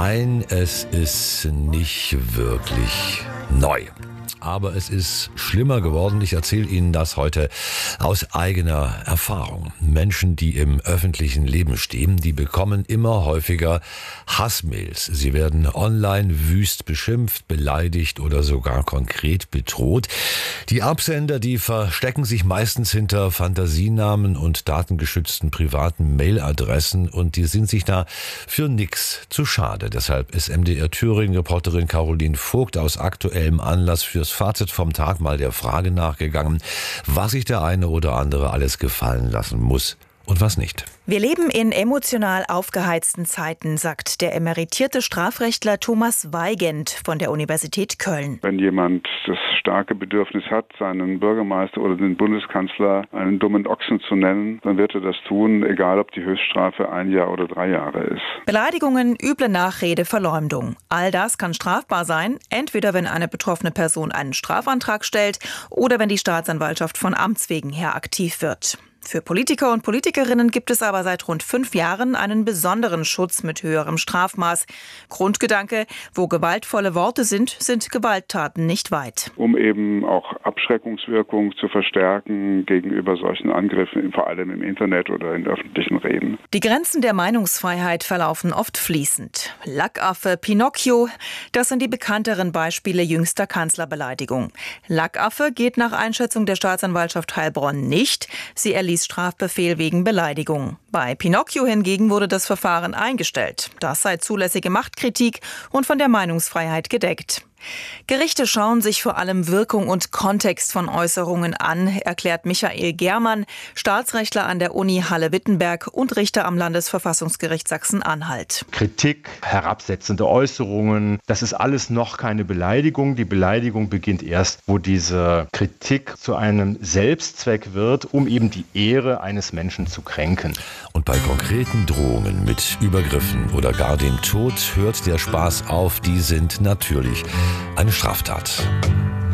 Nein, es ist nicht wirklich neu. Aber es ist schlimmer geworden. Ich erzähle Ihnen das heute aus eigener Erfahrung. Menschen, die im öffentlichen Leben stehen, die bekommen immer häufiger Hassmails. Sie werden online wüst beschimpft, beleidigt oder sogar konkret bedroht. Die Absender, die verstecken sich meistens hinter Fantasienamen und datengeschützten privaten Mailadressen und die sind sich da für nix zu schade. Deshalb ist MDR Thüringen-Reporterin Caroline Vogt aus aktuellem Anlass fürs Fazit vom Tag mal der Frage nachgegangen, was sich der eine oder andere alles gefallen lassen muss und was nicht. Wir leben in emotional aufgeheizten Zeiten, sagt der emeritierte Strafrechtler Thomas Weigand von der Universität Köln. Wenn jemand das starke Bedürfnis hat, seinen Bürgermeister oder den Bundeskanzler einen dummen Ochsen zu nennen, dann wird er das tun, egal ob die Höchststrafe 1 Jahr oder 3 Jahre ist. Beleidigungen, üble Nachrede, Verleumdung. All das kann strafbar sein, entweder wenn eine betroffene Person einen Strafantrag stellt oder wenn die Staatsanwaltschaft von Amts wegen her aktiv wird. Für Politiker und Politikerinnen gibt es aber seit rund 5 Jahren einen besonderen Schutz mit höherem Strafmaß. Grundgedanke, wo gewaltvolle Worte sind Gewalttaten nicht weit. Um eben auch Abschreckungswirkung zu verstärken gegenüber solchen Angriffen, vor allem im Internet oder in öffentlichen Reden. Die Grenzen der Meinungsfreiheit verlaufen oft fließend. Lackaffe, Pinocchio, das sind die bekannteren Beispiele jüngster Kanzlerbeleidigung. Lackaffe geht nach Einschätzung der Staatsanwaltschaft Heilbronn nicht. Sie erließ Strafbefehl wegen Beleidigung. Bei Pinocchio hingegen wurde das Verfahren eingestellt. Das sei zulässige Machtkritik und von der Meinungsfreiheit gedeckt. Gerichte schauen sich vor allem Wirkung und Kontext von Äußerungen an, erklärt Michael Germann, Staatsrechtler an der Uni Halle-Wittenberg und Richter am Landesverfassungsgericht Sachsen-Anhalt. Kritik, herabsetzende Äußerungen, das ist alles noch keine Beleidigung. Die Beleidigung beginnt erst, wo diese Kritik zu einem Selbstzweck wird, um eben die Ehre eines Menschen zu kränken. Und bei konkreten Drohungen mit Übergriffen oder gar dem Tod hört der Spaß auf. Die sind natürlich eine Straftat.